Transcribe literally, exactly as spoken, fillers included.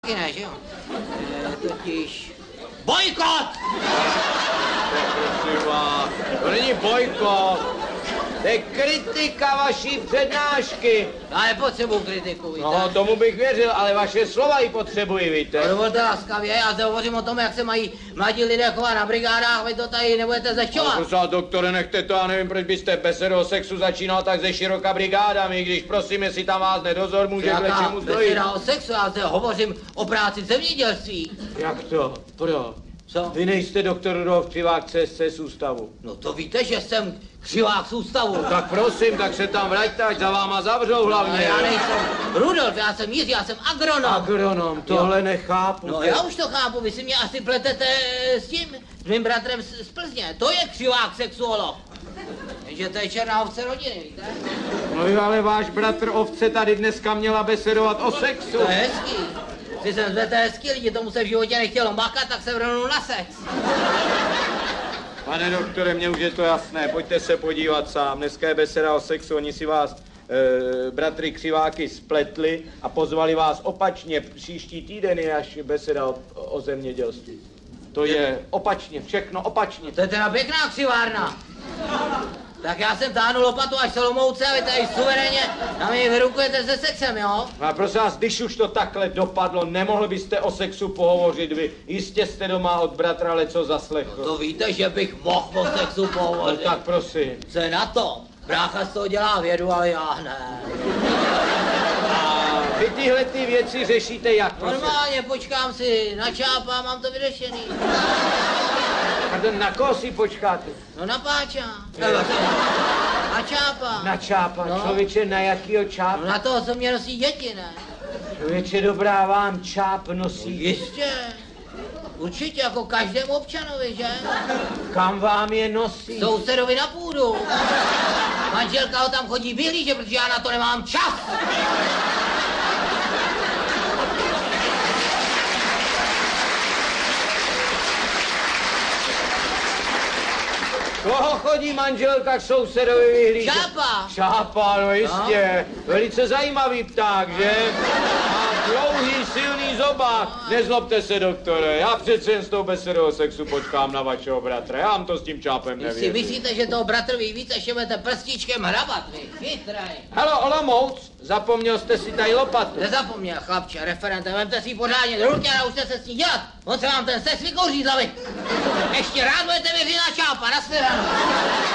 Ne, že jo? E, totiž... Bojkot! Prosím vás, to není bojkot. To je kritika vaší přednášky. Já nepotřebuji kritiku, víte? No, tomu bych věřil, ale vaše slova ji potřebuji, víte? No, dovolte laskavě, já zde hovořím o tom, jak se mají mladí lidé chovat na brigádách, vy to tady nebudete zlehčovat. No, prosím, doktore, nechte to, já nevím, proč byste besedu o sexu začínal tak ze široka brigádami, když prosím, jestli tam vás nedozor může k lečemu zdroji. Beseda o sexu, já zde hovořím o práci v zemědělství. Jak to? Pro? Co? Vy nejste doktor Rudolf Křivák C S C ústavu. No to víte, že jsem Křivák z ústavu. No, tak prosím, tak se tam vraťte, ať za váma zavřou hlavně. No, já nejsem Rudolf, já jsem Jiří, já jsem agronom. Agronom, tohle jo. Nechápu. No já už to chápu, vy si mě asi pletete s tím, s mým bratrem z, z Plzně. To je Křivák sexuolog. Jenže to je černá ovce rodiny, víte? No ale váš bratr ovce tady dneska měla besedovat o sexu. To je hezký. Když jsem zvedl hezký lidi, tomu se v životě nechtělo makat, tak se vrhnul na sex. Pane doktore, mně už je to jasné, pojďte se podívat sám. Dneska je beseda o sexu, oni si vás, e, bratry Křiváky, spletli a pozvali vás opačně. Příští týden je až beseda o, o zemědělství. To je opačně, všechno opačně. To je teda pěkná křivárna. Tak já jsem táhnu lopatu až Solomouce a vy tady suverénně na mě vyrukujete se sexem, jo? No a prosím vás, když už to takhle dopadlo, nemohl byste o sexu pohovořit vy. Jistě jste doma od bratra leco zaslechl. No to víte, že bych mohl o sexu pohovořit. No tak prosím. Co je na to? Brácha z toho dělá vědu, ale já ne. A vy tyhle ty věci řešíte jak, prosím? Normálně, počkám si na Čápa, mám to vyřešený. Pardon, na koho si počkáte? No na Páča. Na Čápa. Na Čápa, no. Člověče, na jakýho Čápa? No na toho, co mě nosí děti, ne? Člověče, dobrá, vám Čáp nosí. Jistě. Určitě, jako každému občanovi, že? Kam vám je nosí? Sousedovi na půdu. Manželka ho tam chodí vyhlížet, protože já na to nemám čas. Koho chodí manželka k sousedovi vyhlížet? Šápa. Šápa, no jistě. No. Velice zajímavý pták, že? Má dlouhý, silný zobák. Nezlobte se, doktore, já přece jen s tou besedou o sexu počkám na vašeho bratra. Já vám to s tím Čápem nevěřím. Jestli myslíte, že toho bratrovi víc, ještě budete prstíčkem hrabat, vy chytraj. Halo, Olomouc, zapomněl jste si tady lopatu. Nezapomněl, chlapče, referente, vemte si ji pořádně do ruky a naučte se s ní dělat. On se vám ten sex vykouří z hlavy. Ještě rád budete věřit na Čápa, na shledanou.